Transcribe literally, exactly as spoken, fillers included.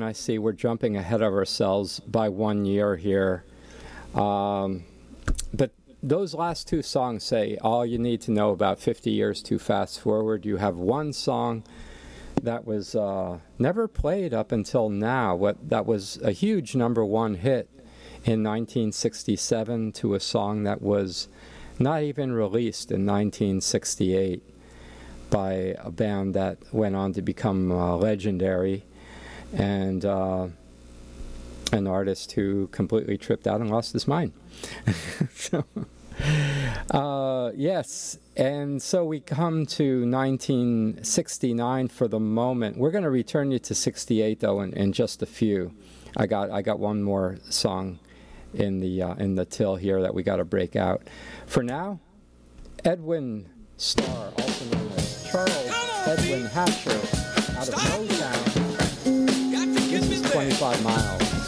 I see we're jumping ahead of ourselves by one year here. Um, but those last two songs say all you need to know about fifty years to fast forward. You have one song that was uh, never played up until now. What that was a huge number one hit in nineteen sixty-seven to a song that was not even released in nineteen sixty-eight by a band that went on to become uh, legendary, and uh, an artist who completely tripped out and lost his mind. so, uh, yes, and so we come to nineteen sixty-nine for the moment. We're going to return you to sixty-eight, though, in, in just a few. I got I got one more song in the uh, in the till here that we got to break out. For now, Edwin Starr, also known as Charles Edwin Hatcher, out of Moses.